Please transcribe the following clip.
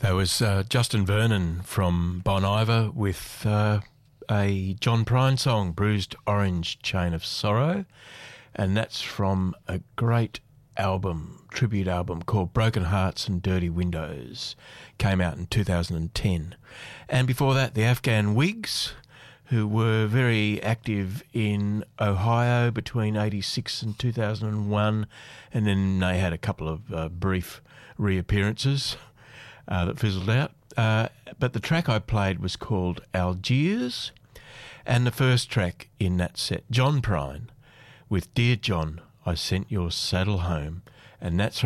That was Justin Vernon from Bon Iver with a John Prine song, Bruised Orange Chain of Sorrow. And that's from a great album, tribute album called Broken Hearts and Dirty Windows. Came out in 2010. And before that, the Afghan Whigs, who were very active in Ohio between 86 and 2001. And then they had a couple of brief reappearances that fizzled out. But the track I played was called Algiers, and the first track in that set, John Prine, with Dear John, I Sent Your Saddle Home, and that's from